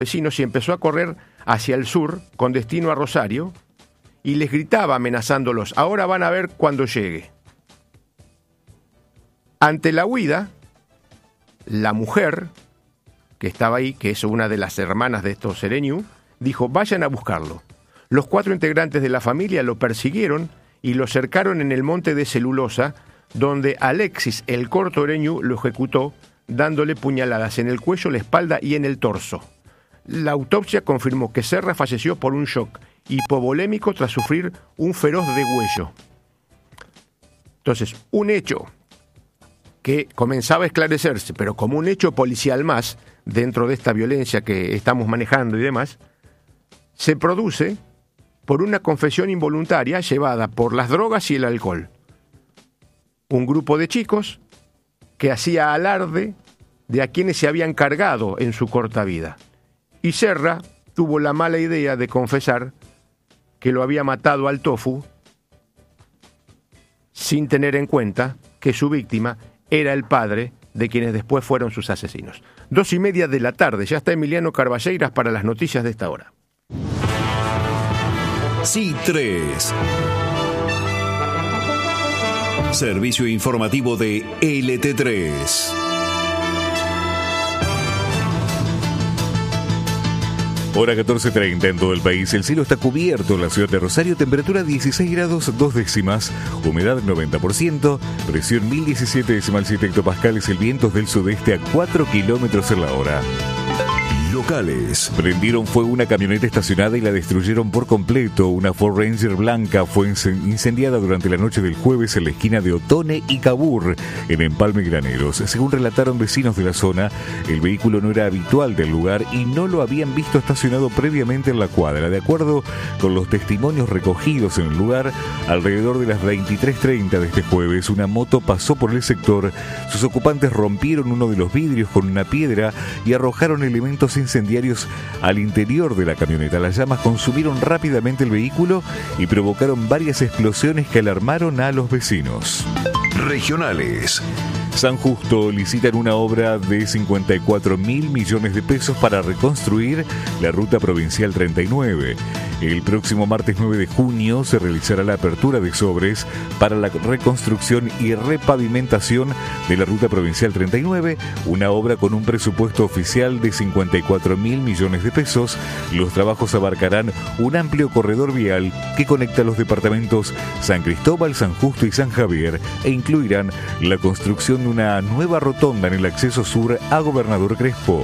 vecinos y empezó a correr hacia el sur con destino a Rosario y les gritaba amenazándolos: ahora van a ver cuando llegue. Ante la huida, la mujer que estaba ahí, que es una de las hermanas de estos Sereñu, dijo: vayan a buscarlo. Los 4 integrantes de la familia lo persiguieron y lo cercaron en el monte de Celulosa, donde Alexis el Corto Ereñu lo ejecutó, dándole puñaladas en el cuello, la espalda y en el torso. La autopsia confirmó que Serra falleció por un shock hipovolémico tras sufrir un feroz degüello. Entonces, un hecho que comenzaba a esclarecerse, pero como un hecho policial más, dentro de esta violencia que estamos manejando y demás, se produce por una confesión involuntaria llevada por las drogas y el alcohol. Un grupo de chicos que hacía alarde de a quienes se habían cargado en su corta vida. Y Serra tuvo la mala idea de confesar que lo había matado al Tofu sin tener en cuenta que su víctima era el padre de quienes después fueron sus asesinos. 2:30 de la tarde, ya está Emiliano Carballeiras para las noticias de esta hora. C3. Servicio informativo de LT3. Hora 14:30 en todo el país. El cielo está cubierto en la ciudad de Rosario. Temperatura 16 grados 2 décimas. Humedad 90%. Presión 1017,7 hectopascales. El viento es del sudeste a 4 kilómetros en la hora. Locales. Prendieron fuego una camioneta estacionada y la destruyeron por completo. Una Ford Ranger blanca fue incendiada durante la noche del jueves en la esquina de Otone y Cabur, en Empalme Graneros. Según relataron vecinos de la zona, el vehículo no era habitual del lugar y no lo habían visto estacionado previamente en la cuadra. De acuerdo con los testimonios recogidos en el lugar, alrededor de las 23:30 de este jueves, una moto pasó por el sector. Sus ocupantes rompieron uno de los vidrios con una piedra y arrojaron elementos incendiarios al interior de la camioneta. Las llamas consumieron rápidamente el vehículo y provocaron varias explosiones que alarmaron a los vecinos. Regionales. San Justo licitan una obra de 54.000 millones de pesos para reconstruir la ruta provincial 39. El próximo martes 9 de junio se realizará la apertura de sobres para la reconstrucción y repavimentación de la ruta provincial 39, una obra con un presupuesto oficial de 54.000 millones de pesos. Los trabajos abarcarán un amplio corredor vial que conecta los departamentos San Cristóbal, San Justo y San Javier e incluirán la construcción de una nueva rotonda en el acceso sur a Gobernador Crespo.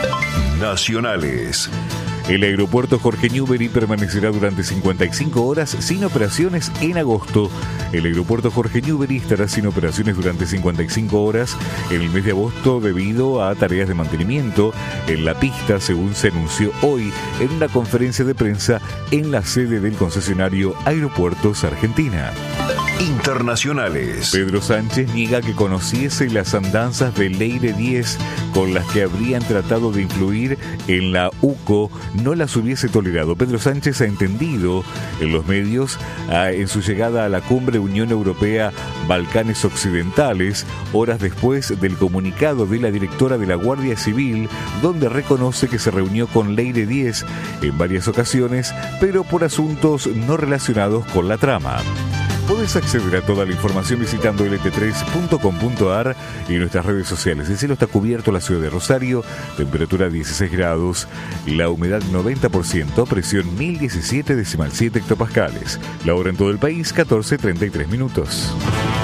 Nacionales. El aeropuerto Jorge Newbery permanecerá durante 55 horas sin operaciones en agosto. El aeropuerto Jorge Newbery estará sin operaciones durante 55 horas en el mes de agosto debido a tareas de mantenimiento en la pista, según se anunció hoy en una conferencia de prensa en la sede del concesionario Aeropuertos Argentina. Internacionales. Pedro Sánchez niega que conociese las andanzas de Leire 10 con las que habrían tratado de influir en la UCO, no las hubiese tolerado. Pedro Sánchez ha entendido en los medios en su llegada a la cumbre Unión Europea Balcanes Occidentales, horas después del comunicado de la directora de la Guardia Civil, donde reconoce que se reunió con Leire 10 en varias ocasiones, pero por asuntos no relacionados con la trama. Podés acceder a toda la información visitando lt3.com.ar y nuestras redes sociales. El cielo está cubierto en la ciudad de Rosario, temperatura 16 grados, la humedad 90%, presión 1017,7 hectopascales. La hora en todo el país, 14:33 minutos.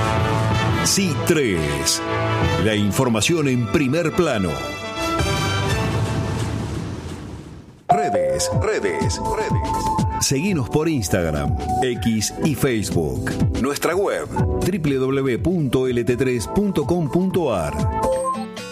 C3, la información en primer plano. Redes. Seguinos por Instagram, X y Facebook. Nuestra web www.lt3.com.ar.